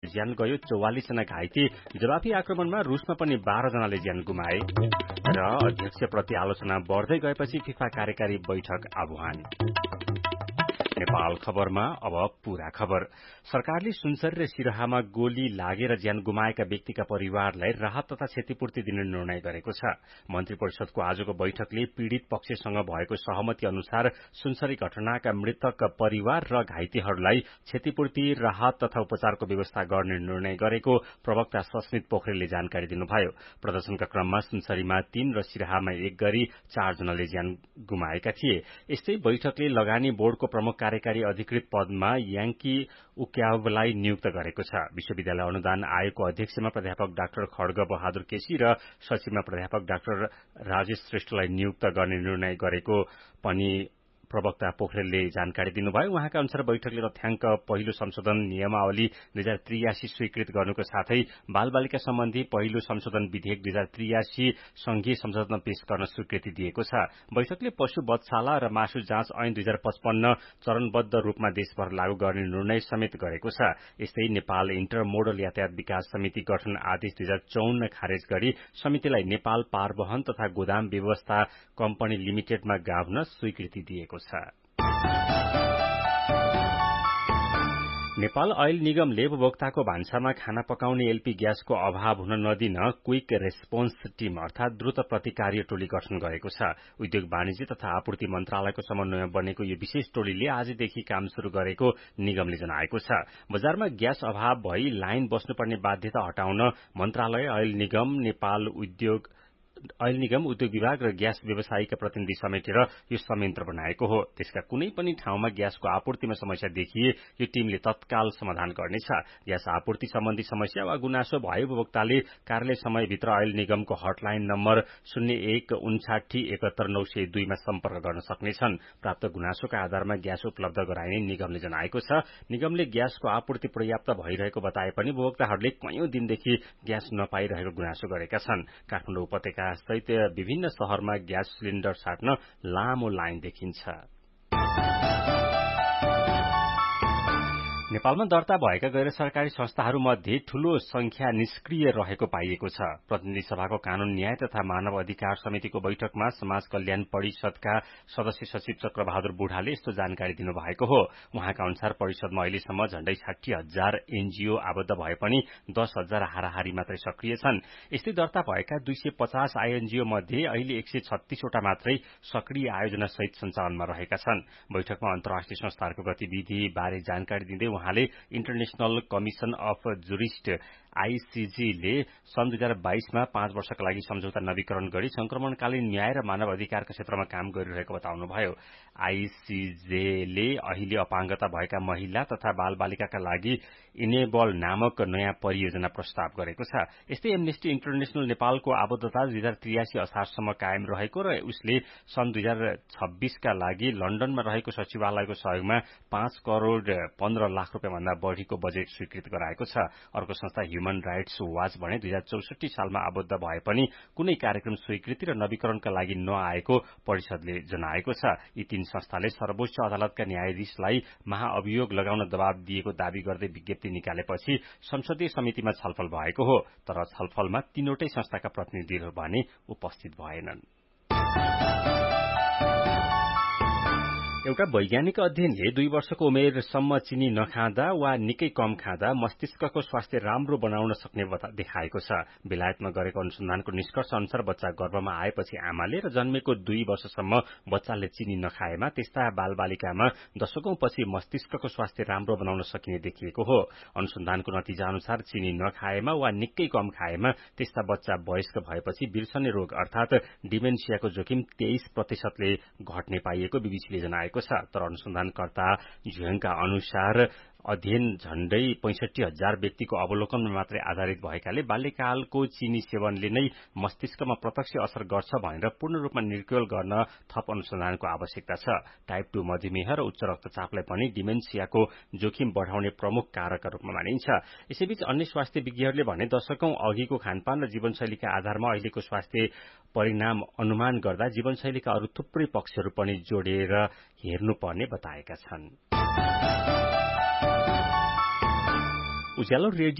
ज्यान गयो, 44 जना घाइते। जवाफी आक्रमणमा रूसमा पनि 12 जनाले ज्यान गुमाए। र अध्यक्षप्रति आलोचना बढ्दै गएपछि फिफा कार्यकारी बैठक आह्वान। नेपाल खबरमा अब पूरा खबर। सरकारले सुनसरी र सिराहामा गोली लागेर ज्यान गुमाएका व्यक्तिका परिवारलाई राहत तथा क्षतिपूर्ति दिने निर्णय गरेको छ। मन्त्री परिषदको आजको बैठकले पीड़ित पक्षसँग भएको सहमति अनुसार सुनसरी घटनाका मृतक परिवार र घाइतेहरूलाई क्षतिपूर्ति, राहत तथा उपचारको व्यवस्था गर्ने निर्णय गरेको प्रवक्ता सस्मित पोखरेलले जानकारी दिनुभयो। प्रदर्शनका क्रममा सुनसरीमा 3 र सिराहामा 1 गरी 4 जनाले ज्यान गुमाएका थिए। यस्तै बैठकले लगानी बोर्डको प्रमुख कार्यकारी अधिकृत पदमा याङ्की उक्यावलाई नियुक्त गरेको छ। विश्वविद्यालय अनुदान आयोगको अध्यक्षमा प्राध्यापक डाक्टर खड्ग बहादुर केसी र सचिवमा प्राध्यापक डाक्टर राजेश श्रेष्ठलाई नियुक्त गर्ने निर्णय गरेको पनि प्रवक्ता पोखरेलले जानकारी दिनुभयो। उहाँका अनुसार बैठकले तथ्याङ्क पहिलो संशोधन नियमावली 2083 स्वीकृत गर्नुको साथै बालबालिका सम्बन्धी पहिलो संशोधन विधेयक 2083 संघीय संसदमा पेश गर्न स्वीकृति दिएको छ। बैठकले पशु वधशाला र मासु जाँच ऐन 2055 चरणबद्ध रूपमा देशभर लागू गर्ने निर्णय समेत गरेको छ। यस्तै नेपाल इन्टरमोडल यातायात विकास समिति गठन आदेश 2054 खारेज गरी समितिलाई नेपाल पारवहन तथा गोदाम व्यवस्था कम्पनी लिमिटेडमा गाभ्न स्वीकृति दिएको छ। नेपाल ऐल निगमले उपभोक्ताको भान्सामा खाना पकाउने एलपी ग्यासको अभाव हुन नदिन क्विक रेस्पोन्स टीम अर्थात द्रुत प्रतिकार्य टोली गठन गरेको छ। उद्योग वाणिज्य तथा आपूर्ति मन्त्रालयको समन्वयमा बनेको यो विशेष टोलीले आजदेखि काम शुरू गरेको निगमले जनाएको छ। बजारमा ग्यास अभाव भई लाइन बस्नुपर्ने बाध्यता हटाउन मन्त्रालय, ऐल निगम, उद्योग विभाग र ग्यास व्यवसायीका प्रतिनिधि समेटेर यो संयन्त्र बनाएको हो। त्यसका कुनै पनि ठाउँमा ग्यासको आपूर्तिमा समस्या देखिए यो टीमले तत्काल समाधान गर्नेछ। ग्यास आपूर्ति सम्बन्धी समस्या वा गुनासो भए उपभोक्ताले कार्यालय समयभित्र ऐल निगमको हटलाइन नम्बर 0159717902 मा सम्पर्क गर्न सक्नेछन्। प्राप्त गुनासोका आधारमा ग्यास उपलब्ध गराइने निगमले जनाएको छ। निगमले ग्यासको आपूर्ति पर्याप्त भइरहेको बताए पनि उपभोक्ताहरूले कयौं दिनदेखि ग्यास नपाइरहेको गुनासो गरेका छन्। काठमाडौँ उपत्यका सहित विभिन्न शहरमा ग्यास सिलिण्डर साट्न लामो लाइन देखिन्छ। नेपालमा दर्ता भएका गैर सरकारी संस्थाहरूमध्ये ठूलो संख्या निष्क्रिय रहेको पाइएको छ। प्रतिनिधि सभाको कानून न्याय तथा मानव अधिकार समितिको बैठकमा समाज कल्याण परिषदका सदस्य सचिव चक्रबहादुर बुढाले यस्तो जानकारी दिनुभएको हो। उहाँका अनुसार परिषदमा अहिलेसम्म झण्डै 60,000 एनजीओ आबद्ध भए पनि 10,000 हाराहारी मात्रै सक्रिय छन्। यस्तै दर्ता भएका 250 आईएनजीओ मध्ये अहिले 136 वटा मात्रै सक्रिय आयोजना सहित सञ्चालनमा रहेका छन्। बैठकमा अन्तर्राष्ट्रिय संस्थाहरूको गतिविधि बारे जानकारी दिँदै उहाँले international commission of jurist ICG ले सन् 2022 मा 5 वर्षका लागि सम्झौता नवीकरण गरी संक्रमणकालीन न्याय र मानव अधिकारका क्षेत्रमा काम गरिरहेको बताउनुभयो। आईसीजे ले अहिले अपाङ्गता भएका महिला तथा बालबालिकाका लागि इनेबल नामक नयाँ परियोजना प्रस्ताव गरेको छ। यस्तै एमनेस्टी इन्टरनेशनल नेपालको आबद्धता 2083 असारसम्म कायम रहेको र उसले सन् 2026 का लागि लन्डनमा रहेको सचिवालयको सहयोगमा 5 करोड़ 15 लाख रुपियाँ भन्दा बढ़ीको बजेट स्वीकृत गराएको छ। अर्को संस्था ह्युमन राइट्स वाच भने 2064 सालमा आबद्ध भए पनि कुनै कार्यक्रम स्वीकृति र नवीकरणका लागि नआएको परिषदले जनाएको छ। यी 3 संस्थाले सर्वोच्च अदालतका न्यायाधीशलाई महाअभियोग लगाउन दबाव दिएको दावी गर्दै विज्ञप्ति निकालेपछि संसदीय समितिमा छलफल भएको हो। तर छलफलमा 3वटै संस्थाका प्रतिनिधिहरू भने उपस्थित भएनन्। एउटा वैज्ञानिक अध्ययनले 2 वर्षको उमेरसम्म चिनी नखाँदा वा निकै कम खाँदा मस्तिष्कको स्वास्थ्य राम्रो बनाउन सक्ने देखाएको छ। बेलायतमा गरेको अनुसन्धानको निष्कर्ष अनुसार बच्चा गर्भमा आएपछि आमाले र जन्मेको 2 वर्षसम्म बच्चाले चिनी नखाएमा त्यस्ता बालबालिकामा दशकौंपछि मस्तिष्कको स्वास्थ्य राम्रो बनाउन सकिने देखिएको हो। अनुसन्धानको नतिजा अनुसार चिनी नखाएमा वा निकै कम खाएमा त्यस्ता बच्चा वयस्क भएपछि बिर्सने रोग अर्थात डिमेन्सियाको जोखिम 23% ले घट्ने पाइएको बीबीसीले जनाएको छ। तर अनुसन्धानकर्ता झुङका अनुसार अध्ययन झण्डै 65,000 व्यक्तिको अवलोकनमा मात्रै आधारित भएकाले बाल्यकालको चिनी सेवनले नै मस्तिष्कमा प्रत्यक्ष असर गर्छ भनेर पूर्ण रूपमा निर्क्युल गर्न थप अनुसन्धानको आवश्यकता छ। टाइप 2 मधुमेह र उच्च रक्तचापलाई पनि डिमेन्सियाको जोखिम बढ़ाउने प्रमुख कारकका रूपमा मानिन्छ। यसैबीच अन्य स्वास्थ्य विज्ञहरूले भने दशकौं अघिको खानपान र जीवनशैलीका आधारमा अहिलेको स्वास्थ्य परिणाम अनुमान गर्दा जीवनशैलीका अरू थुप्रै पक्षहरू पनि जोडेर हेर्नुपर्ने बताएका छन्। उज्यालो रेडियो